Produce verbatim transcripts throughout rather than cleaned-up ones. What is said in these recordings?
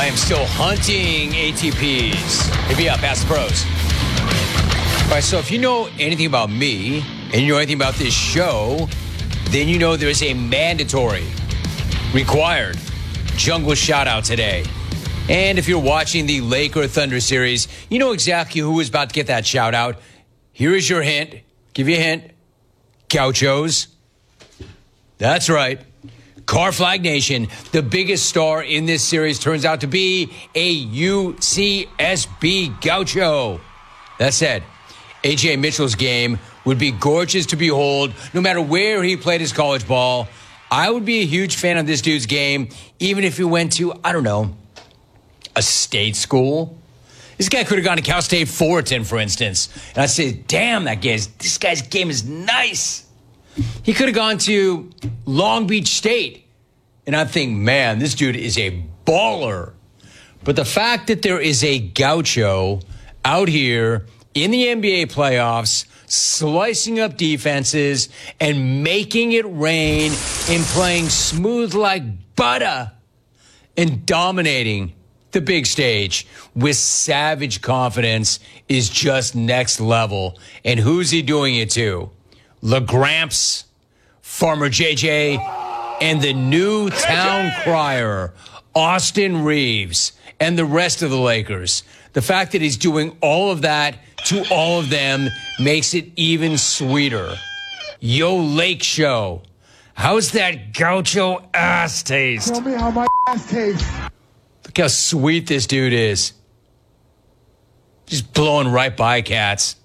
I am still hunting A T Ps. Hit me up, ask the pros. All right, so if you know anything about me and you know anything about this show, then you know there's a mandatory, required jungle shout out today. And if you're watching the Laker Thunder series, you know exactly who is about to get that shout out. Here is your hint. Give you a hint. Gauchos. That's right. Car Flag Nation, the biggest star in this series, turns out to be a U C S B Gaucho. That said, A J Mitchell's game would be gorgeous to behold no matter where he played his college ball. I would be a huge fan of this dude's game, even if he went to, I don't know, a state school. This guy could have gone to Cal State Fullerton, for instance. And I'd say, damn, that guy's, this guy's game is nice. He could have gone to Long Beach State. And I think, man, this dude is a baller. But the fact that there is a Gaucho out here in the N B A playoffs, slicing up defenses and making it rain and playing smooth like butter and dominating the big stage with savage confidence is just next level. And who's he doing it to? LaGramps, Farmer J J, and the new town crier, Austin Reeves, and the rest of the Lakers. The fact that he's doing all of that to all of them makes it even sweeter. Yo, Lake Show, how's that Gaucho ass taste? Tell me how my ass tastes. Look how sweet this dude is. Just blowing right by cats.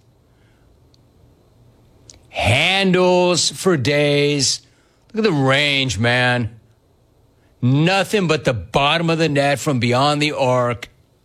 Handles for days. Look at the range, man. Nothing but the bottom of the net from beyond the arc.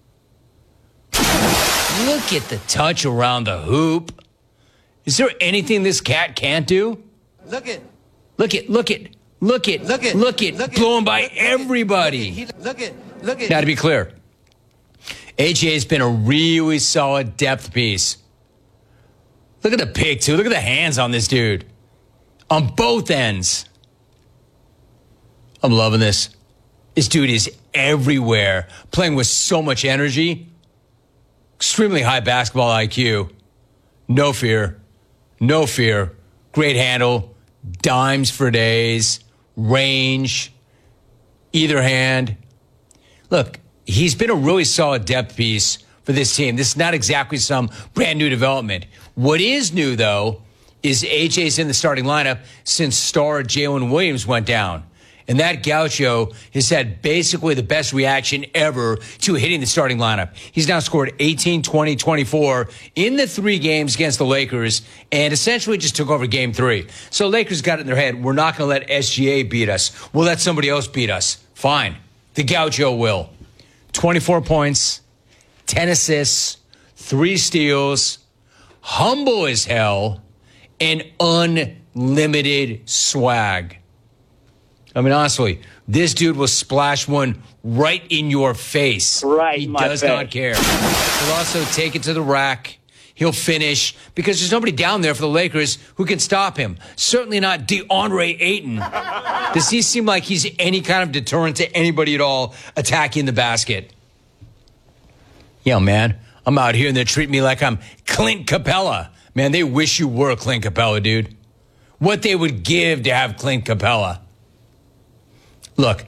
Look at the touch around the hoop. Is there anything this cat can't do? Look it. Look it, look it, look it, Look it. look it, Look it. blowing by Look it. everybody. Look it. Look it. Now, to be clear, A J's been a really solid depth piece. Look at the pick, too. Look at the hands on this dude. On both ends. I'm loving this. This dude is everywhere, playing with so much energy. Extremely high basketball I Q. No fear. No fear. Great handle. Dimes for days. Range. Either hand. Look, he's been a really solid depth piece for this team. This is not exactly some brand new development. What is new, though, is A J's in the starting lineup since star Jalen Williams went down. And that Gaucho has had basically the best reaction ever to hitting the starting lineup. He's now scored eighteen, twenty, twenty-four in the three games against the Lakers and essentially just took over game three. So Lakers got it in their head. We're not going to let S G A beat us. We'll let somebody else beat us. Fine. The Gaucho will. twenty-four points, ten assists, three steals, humble as hell, and unlimited swag. I mean, honestly, this dude will splash one right in your face. Right, He my does face. not care. He'll also take it to the rack. He'll finish because there's nobody down there for the Lakers who can stop him. Certainly not DeAndre Ayton. Does he seem like he's any kind of deterrent to anybody at all attacking the basket? Yeah, man, I'm out here and they're treating me like I'm Clint Capella. Man, they wish you were Clint Capella, dude. What they would give to have Clint Capella. Look,